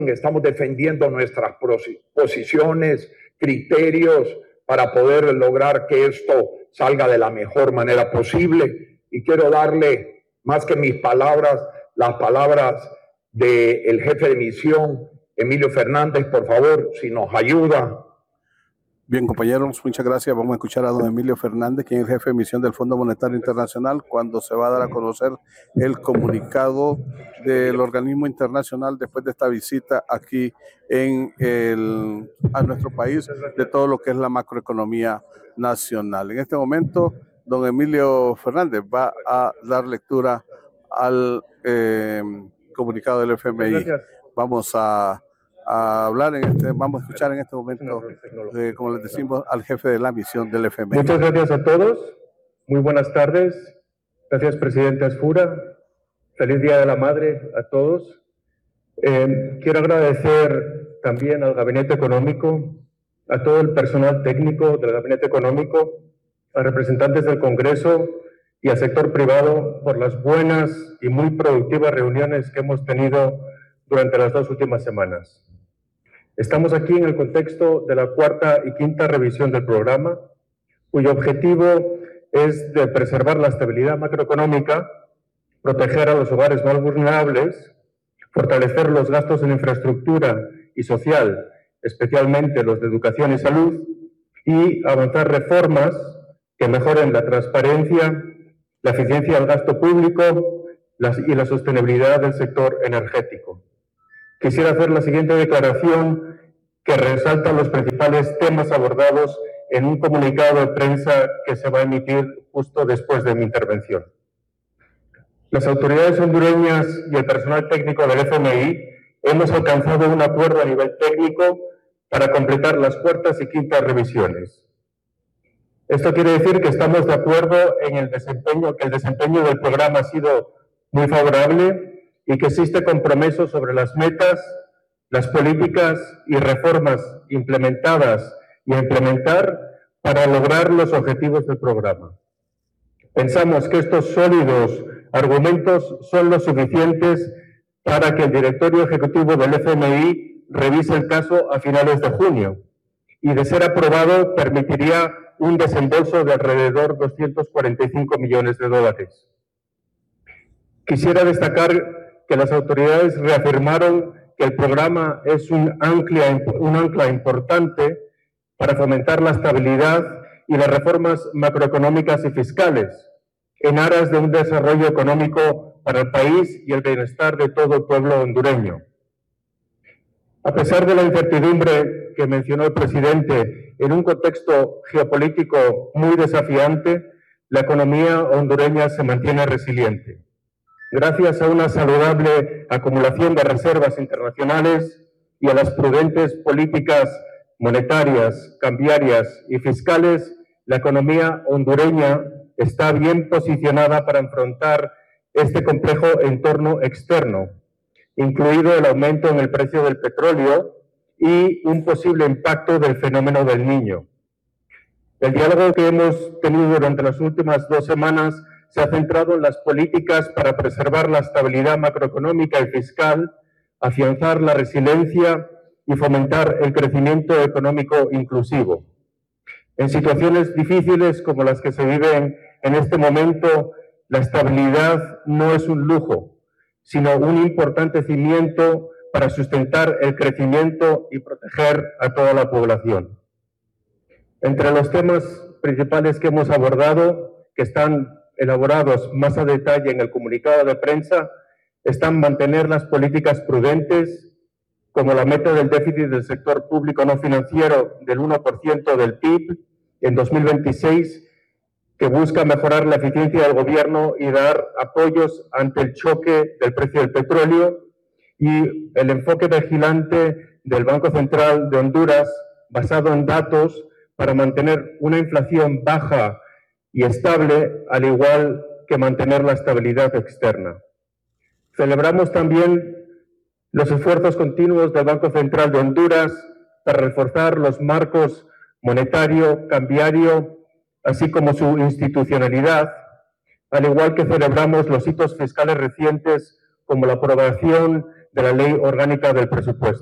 estamos defendiendo nuestras posiciones, criterios para poder lograr que esto salga de la mejor manera posible. Y quiero darle, más que mis palabras, las palabras del jefe de misión, Emilio Fernández, por favor, si nos ayuda. Bien, compañeros, muchas gracias. Vamos a escuchar a don Emilio Fernández, quien es el jefe de misión del Fondo Monetario Internacional, cuando se va a dar a conocer el comunicado del organismo internacional después de esta visita aquí a nuestro país, de todo lo que es la macroeconomía nacional. En este momento, don Emilio Fernández va a dar lectura al comunicado del FMI. Vamos a escuchar en este momento, como les decimos, al jefe de la misión del FMI. Muchas gracias a todos. Muy buenas tardes. Gracias, presidente Asfura. Feliz Día de la Madre a todos. Quiero agradecer también al Gabinete Económico, a todo el personal técnico del Gabinete Económico, a representantes del Congreso y al sector privado por las buenas y muy productivas reuniones que hemos tenido durante las 2 últimas semanas. Estamos aquí en el contexto de la 4ª y 5ª revisión del programa, cuyo objetivo es de preservar la estabilidad macroeconómica, proteger a los hogares más vulnerables, fortalecer los gastos en infraestructura y social, especialmente los de educación y salud, y avanzar reformas que mejoren la transparencia, la eficiencia del gasto público y la sostenibilidad del sector energético. Quisiera hacer la siguiente declaración que resalta los principales temas abordados en un comunicado de prensa que se va a emitir justo después de mi intervención. Las autoridades hondureñas y el personal técnico del FMI hemos alcanzado un acuerdo a nivel técnico para completar las 4ª y 5ª revisiones. Esto quiere decir que estamos de acuerdo en que el desempeño del programa ha sido muy favorable y que existe compromiso sobre las metas, las políticas y reformas implementadas y a implementar para lograr los objetivos del programa. Pensamos que estos sólidos argumentos son los suficientes para que el directorio ejecutivo del FMI revise el caso a finales de junio y, de ser aprobado, permitiría un desembolso de alrededor de $245 millones. Quisiera destacar que las autoridades reafirmaron que el programa es un ancla importante para fomentar la estabilidad y las reformas macroeconómicas y fiscales en aras de un desarrollo económico para el país y el bienestar de todo el pueblo hondureño. A pesar de la incertidumbre que mencionó el presidente, en un contexto geopolítico muy desafiante, la economía hondureña se mantiene resiliente. Gracias a una saludable acumulación de reservas internacionales y a las prudentes políticas monetarias, cambiarias y fiscales, la economía hondureña está bien posicionada para enfrentar este complejo entorno externo, incluido el aumento en el precio del petróleo y un posible impacto del fenómeno del Niño. El diálogo que hemos tenido durante las últimas 2 semanas se ha centrado en las políticas para preservar la estabilidad macroeconómica y fiscal, afianzar la resiliencia y fomentar el crecimiento económico inclusivo. En situaciones difíciles como las que se viven en este momento, la estabilidad no es un lujo, sino un importante cimiento para sustentar el crecimiento y proteger a toda la población. Entre los temas principales que hemos abordado, que están elaborados más a detalle en el comunicado de prensa, están mantener las políticas prudentes, como la meta del déficit del sector público no financiero del 1% del PIB en 2026, que busca mejorar la eficiencia del gobierno y dar apoyos ante el choque del precio del petróleo, y el enfoque vigilante del Banco Central de Honduras, basado en datos, para mantener una inflación baja y estable, al igual que mantener la estabilidad externa. Celebramos también los esfuerzos continuos del Banco Central de Honduras para reforzar los marcos monetario, cambiario, así como su institucionalidad, al igual que celebramos los hitos fiscales recientes como la aprobación de la Ley Orgánica del Presupuesto.